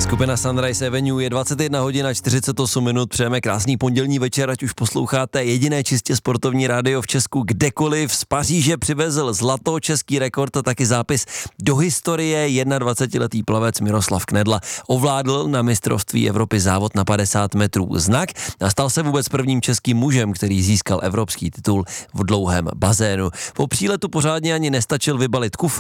Skupina Sunrise Avenue je 21 hodin a 48 minut. Přejeme krásný pondělní večer, ať už posloucháte jediné čistě sportovní rádio v Česku kdekoliv. Z Paříže přivezl zlato, český rekord a taky zápis do historie. 21letý plavec Miroslav Knedla ovládl na mistrovství Evropy závod na 50 metrů znak a stal se vůbec prvním českým mužem, který získal evropský titul v dlouhém bazénu. Po příletu pořádně ani nestačil vybalit kufr.